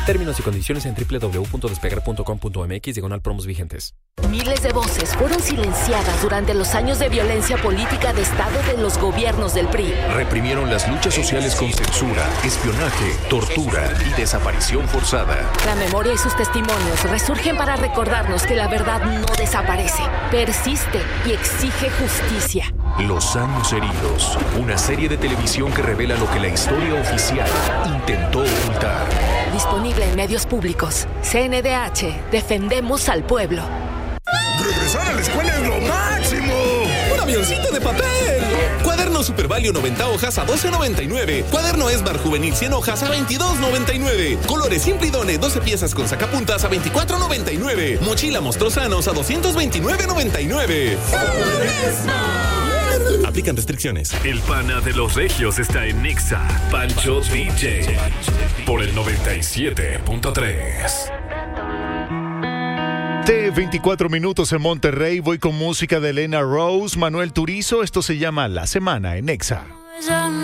Términos y condiciones en www.despegar.com.mx/promos vigentes. Miles de voces fueron silenciadas durante los años de violencia política de Estado de los gobiernos del PRI. Reprimieron las luchas sociales con censura, espionaje, tortura y desaparición forzada. La memoria y sus testimonios resurgen para recordarnos que la verdad no desaparece, persiste y exige justicia. Los años heridos, una serie de televisión que revela lo que la historia oficial intentó ocultar. Disponible en medios públicos. CNDH, defendemos al pueblo. ¡Regresar a la escuela es lo máximo! ¡Un avioncito de papel! Cuaderno Super Value 90 hojas a $12.99. Cuaderno Esbar Juvenil 100 hojas a $22.99. Colores Simplidone 12 piezas con sacapuntas a $24.99. Mochila Mostrosanos a $229.99. Aplican restricciones. El pana de los regios está en Nexa. Pancho DJ. Por el 97.3. De 24 minutos en Monterrey, voy con música de Elena Rose, Manuel Turizo. Esto se llama La Semana en Nexa.